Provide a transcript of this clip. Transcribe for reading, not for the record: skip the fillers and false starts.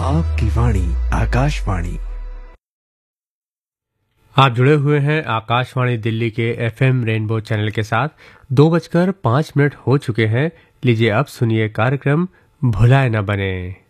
आपकी वाणी आकाशवाणी। आप जुड़े हुए हैं आकाशवाणी दिल्ली के एफएम रेनबो चैनल के साथ। 2:05 हो चुके हैं। लीजिए अब सुनिए कार्यक्रम भुलाए न बने।